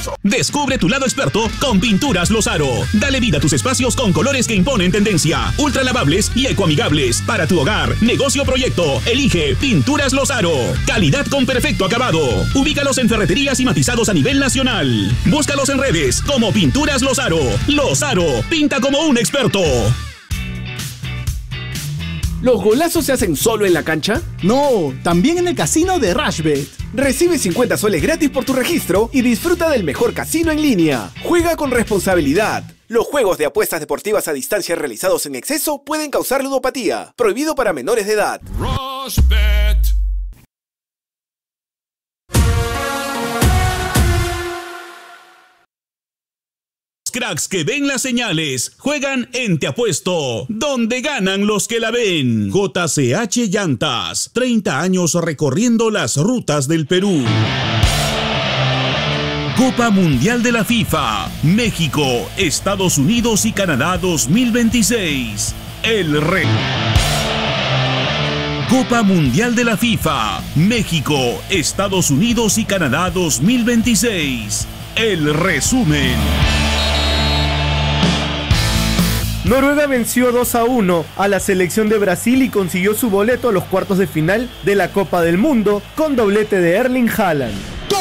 Descubre tu lado experto con Pinturas Lozaro. Dale vida a tus espacios con colores que imponen tendencia, ultra lavables y ecoamigables. Para tu hogar, negocio o proyecto, elige Pinturas Lozaro. Calidad con perfecto acabado. Ubícalos en ferreterías y matizados a nivel nacional. Búscalos en redes como Pinturas Lozaro. Lozaro, pinta como un experto. ¿Los golazos se hacen solo en la cancha? No, también en el casino de Rashbet. Recibe 50 soles gratis por tu registro y disfruta del mejor casino en línea. Juega con responsabilidad. Los juegos de apuestas deportivas a distancia realizados en exceso pueden causar ludopatía. Prohibido para menores de edad. Rashbet. Cracks que ven las señales juegan en Te Apuesto, donde ganan los que la ven. JCH Llantas, 30 años recorriendo las rutas del Perú. Copa Mundial de la FIFA, México, Estados Unidos y Canadá 2026. El Rey. Copa Mundial de la FIFA, México, Estados Unidos y Canadá 2026. El resumen. Noruega venció 2-1 a la selección de Brasil y consiguió su boleto a los cuartos de final de la Copa del Mundo con doblete de Erling Haaland.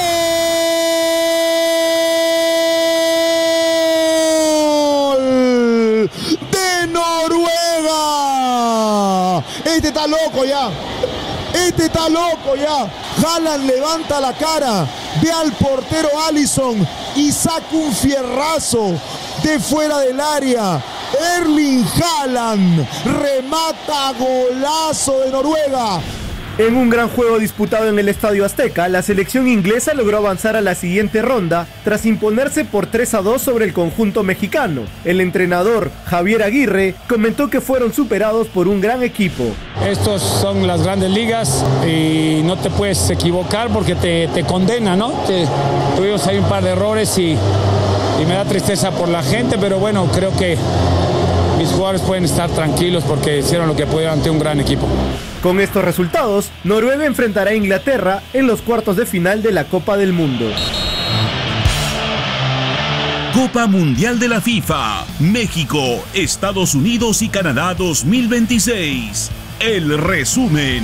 ¡Gol de Noruega! Este está loco ya. Este está loco ya. Haaland levanta la cara, ve al portero Alisson y saca un fierrazo de fuera del área. Erling Haaland remata, golazo de Noruega. En un gran juego disputado en el Estadio Azteca, la selección inglesa logró avanzar a la siguiente ronda tras imponerse por 3-2 sobre el conjunto mexicano. El entrenador Javier Aguirre comentó que fueron superados por un gran equipo. Estos son las grandes ligas y no te puedes equivocar porque te condena, ¿no? Tuvimos ahí un par de errores y me da tristeza por la gente, pero bueno, creo que mis jugadores pueden estar tranquilos porque hicieron lo que pudieron ante un gran equipo. Con estos resultados, Noruega enfrentará a Inglaterra en los cuartos de final de la Copa del Mundo. Copa Mundial de la FIFA, México, Estados Unidos y Canadá 2026. El resumen.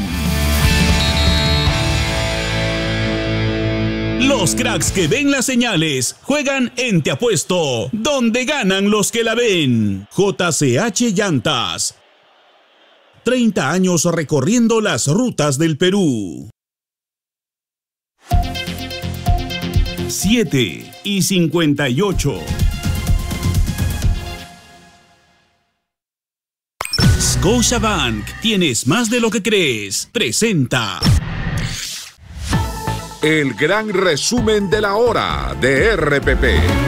Los cracks que ven las señales juegan en Te Apuesto, donde ganan los que la ven. JCH Llantas. 30 años recorriendo las rutas del Perú. 7:58. Scotiabank, tienes más de lo que crees. Presenta el gran resumen de la hora de RPP.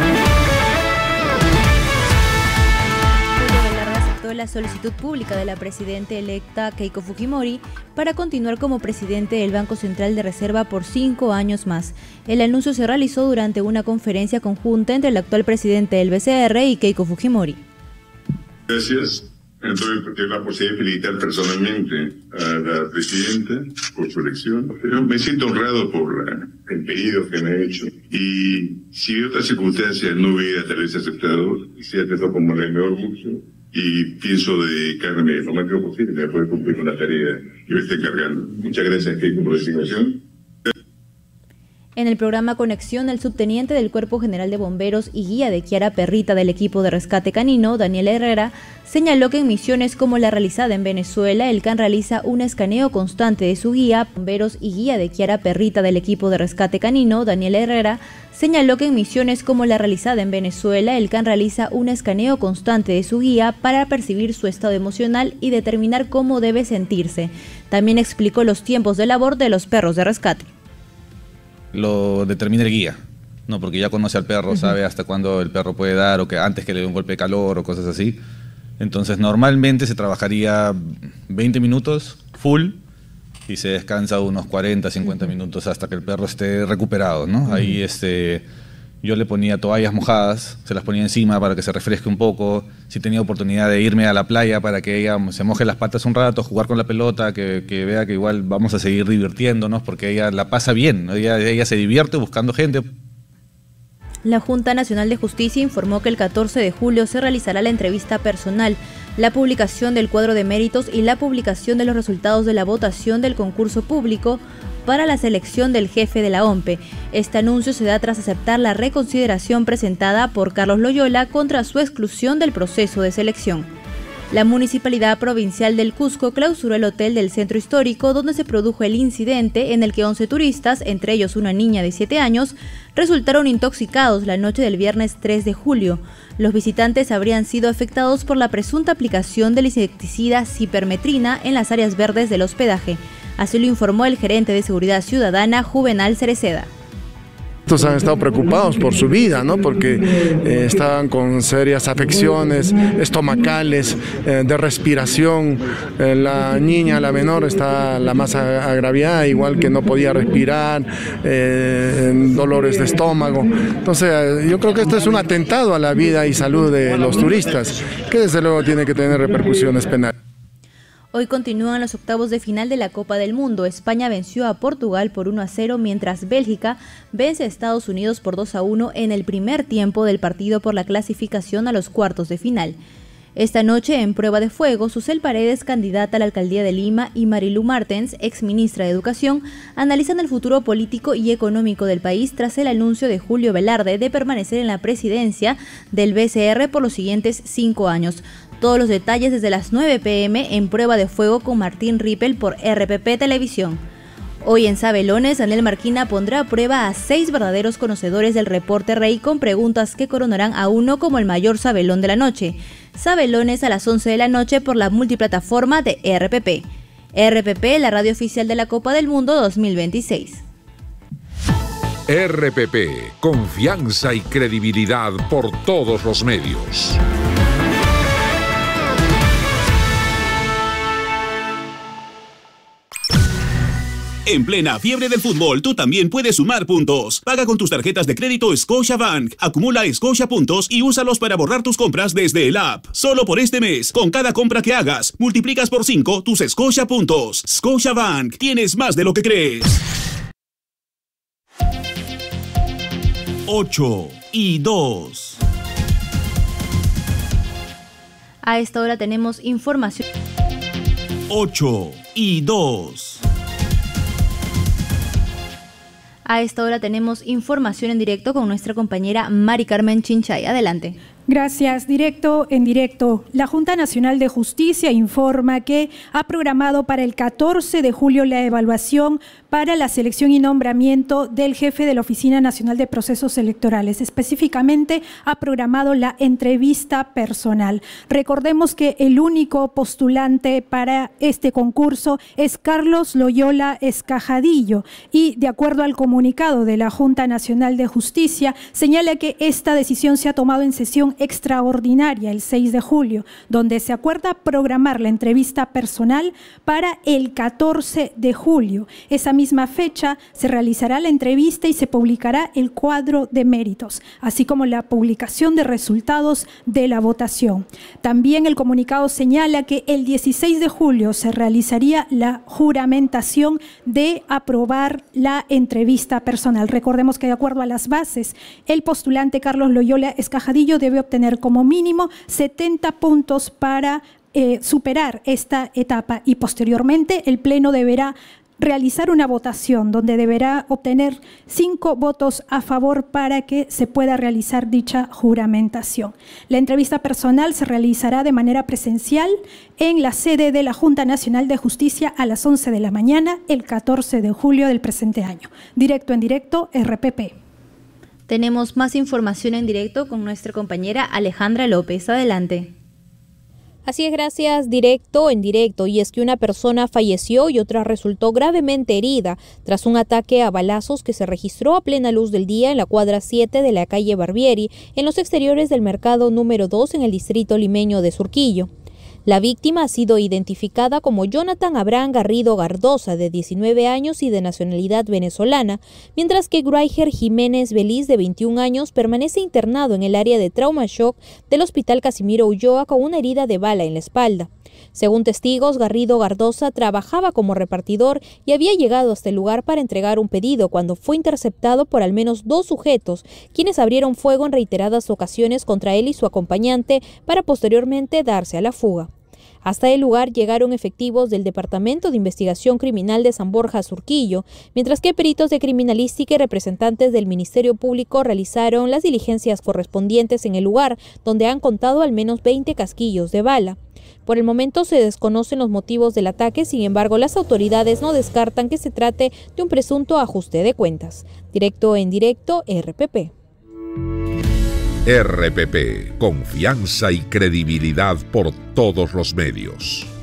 La solicitud pública de la presidenta electa Keiko Fujimori para continuar como presidente del Banco Central de Reserva por 5 años más. El anuncio se realizó durante una conferencia conjunta entre el actual presidente del BCR y Keiko Fujimori. Gracias. Entonces, la posibilidad de felicitar personalmente a la presidenta por su elección. Pero me siento honrado por el pedido que me ha hecho. Y si en otras circunstancias no hubiera tal vez aceptado, quisiera tratarlo como el mejor gusto. Y pienso dedicarme lo más que posible a poder cumplir con la tarea que me está encargando. Muchas gracias, Keiko, por la designación. En el programa Conexión, el subteniente del Cuerpo General de Bomberos y guía de Kiara Perrita del equipo de rescate canino, Daniel Herrera, señaló que en misiones como la realizada en Venezuela, el CAN realiza un escaneo constante de su guía. Bomberos y guía de Kiara Perrita del equipo de rescate canino, Daniel Herrera, señaló que en misiones como la realizada en Venezuela, el CAN realiza un escaneo constante de su guía para percibir su estado emocional y determinar cómo debe sentirse. También explicó los tiempos de labor de los perros de rescate. Lo determina el guía, ¿no? Porque ya conoce al perro, sabe hasta cuándo el perro puede dar, o que antes que le dé un golpe de calor o cosas así. Entonces normalmente se trabajaría 20 minutos full y se descansa unos 40, 50 minutos hasta que el perro esté recuperado, ¿no? Ahí yo le ponía toallas mojadas, se las ponía encima para que se refresque un poco. Si tenía oportunidad de irme a la playa para que ella se moje las patas un rato, jugar con la pelota, que vea que igual vamos a seguir divirtiéndonos, porque ella la pasa bien, ¿no? Ella se divierte buscando gente. La Junta Nacional de Justicia informó que el 14 de julio se realizará la entrevista personal, la publicación del cuadro de méritos y la publicación de los resultados de la votación del concurso público para la selección del jefe de la OMPE. Este anuncio se da tras aceptar la reconsideración presentada por Carlos Loyola contra su exclusión del proceso de selección. La Municipalidad Provincial del Cusco clausuró el hotel del centro histórico donde se produjo el incidente en el que 11 turistas, entre ellos una niña de 7 años, resultaron intoxicados la noche del viernes 3 de julio. Los visitantes habrían sido afectados por la presunta aplicación del insecticida cipermetrina en las áreas verdes del hospedaje. Así lo informó el gerente de Seguridad Ciudadana, Juvenal Cereceda. Estos han estado preocupados por su vida, ¿no? Porque estaban con serias afecciones estomacales, de respiración. La niña, la menor, está la más agraviada, igual que no podía respirar, dolores de estómago. Entonces, yo creo que esto es un atentado a la vida y salud de los turistas, que desde luego tiene que tener repercusiones penales. Hoy continúan los octavos de final de la Copa del Mundo. España venció a Portugal por 1-0, mientras Bélgica vence a Estados Unidos por 2-1 en el primer tiempo del partido por la clasificación a los cuartos de final. Esta noche, en prueba de fuego, Susel Paredes, candidata a la alcaldía de Lima, y Marilu Martens, exministra de Educación, analizan el futuro político y económico del país tras el anuncio de Julio Velarde de permanecer en la presidencia del BCR por los siguientes 5 años. Todos los detalles desde las 9 p.m. en Prueba de Fuego con Martín Rippel por RPP Televisión. Hoy en Sabelones, Daniel Marquina pondrá a prueba a 6 verdaderos conocedores del reporte Rey con preguntas que coronarán a uno como el mayor sabelón de la noche. Sabelones a las 11 de la noche por la multiplataforma de RPP. RPP, la radio oficial de la Copa del Mundo 2026. RPP, confianza y credibilidad por todos los medios. En plena fiebre del fútbol, tú también puedes sumar puntos. Paga con tus tarjetas de crédito Scotiabank. Acumula Scotia puntos y úsalos para borrar tus compras desde el app. Solo por este mes, con cada compra que hagas, multiplicas por 5 tus Scotia puntos. Scotiabank, tienes más de lo que crees. 8:02. A esta hora tenemos información. 8:02. A esta hora tenemos información en directo con nuestra compañera Mari Carmen Chinchay. Adelante. Gracias. En directo. La Junta Nacional de Justicia informa que ha programado para el 14 de julio la evaluación para la selección y nombramiento del jefe de la Oficina Nacional de Procesos Electorales. Específicamente, ha programado la entrevista personal. Recordemos que el único postulante para este concurso es Carlos Loyola Escajadillo y, de acuerdo al comunicado de la Junta Nacional de Justicia, señala que esta decisión se ha tomado en sesión extraordinaria el 6 de julio, donde se acuerda programar la entrevista personal para el 14 de julio. Esa misma fecha se realizará la entrevista y se publicará el cuadro de méritos, así como la publicación de resultados de la votación. También el comunicado señala que el 16 de julio se realizaría la juramentación de aprobar la entrevista personal. Recordemos que, de acuerdo a las bases, el postulante Carlos Loyola Escajadillo debe obtener como mínimo 70 puntos para superar esta etapa y posteriormente el Pleno deberá realizar una votación donde deberá obtener 5 votos a favor para que se pueda realizar dicha juramentación. La entrevista personal se realizará de manera presencial en la sede de la Junta Nacional de Justicia a las 11 de la mañana, el 14 de julio del presente año. Directo en directo, RPP. Tenemos más información en directo con nuestra compañera Alejandra López. Adelante. Así es, gracias. Directo en directo, y es que una persona falleció y otra resultó gravemente herida tras un ataque a balazos que se registró a plena luz del día en la cuadra 7 de la calle Barbieri, en los exteriores del mercado número 2 en el distrito limeño de Surquillo. La víctima ha sido identificada como Jonathan Abraham Garrido Gardoza, de 19 años y de nacionalidad venezolana, mientras que Graiger Jiménez Beliz, de 21 años, permanece internado en el área de trauma shock del Hospital Casimiro Ulloa con una herida de bala en la espalda. Según testigos, Garrido Gardoza trabajaba como repartidor y había llegado hasta el lugar para entregar un pedido cuando fue interceptado por al menos 2 sujetos, quienes abrieron fuego en reiteradas ocasiones contra él y su acompañante para posteriormente darse a la fuga. Hasta el lugar llegaron efectivos del Departamento de Investigación Criminal de San Borja Surquillo, mientras que peritos de criminalística y representantes del Ministerio Público realizaron las diligencias correspondientes en el lugar, donde han contado al menos 20 casquillos de bala. Por el momento se desconocen los motivos del ataque, sin embargo las autoridades no descartan que se trate de un presunto ajuste de cuentas. Directo en directo, RPP. RPP, confianza y credibilidad por todos los medios.